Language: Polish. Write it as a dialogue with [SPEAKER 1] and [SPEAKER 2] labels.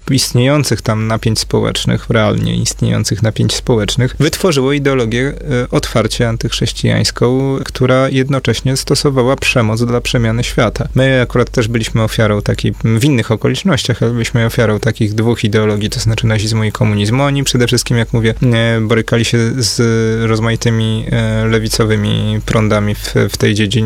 [SPEAKER 1] istniejących tam napięć społecznych, realnie istniejących napięć społecznych, wytworzyło ideologię otwarcie antychrześcijańską, która jednocześnie stosowała przemoc dla przemiany świata. My akurat też byliśmy ofiarą takiej, w innych okolicznościach, ale byliśmy ofiarą takich dwóch ideologii, to znaczy nazizmu i komunizmu. Oni przede wszystkim, jak mówię, borykali się z rozmaitymi lewicowymi prądami w tej dziedzinie